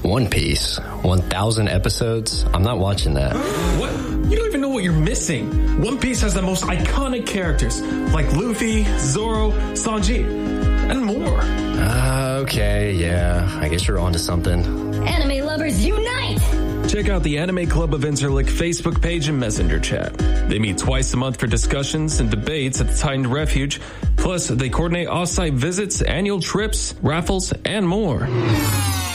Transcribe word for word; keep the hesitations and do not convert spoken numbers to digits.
One Piece, one thousand episodes? I'm not watching that. What? You don't even know what you're missing. One Piece has the most iconic characters, like Luffy, Zoro, Sanji, and more. Uh, okay, yeah, I guess you're onto something. Anime lovers unite! Check out the Anime Club of Interlick Facebook page and Messenger chat. They meet twice a month for discussions and debates at the Titan Refuge. Plus, they coordinate off-site visits, annual trips, raffles, and more.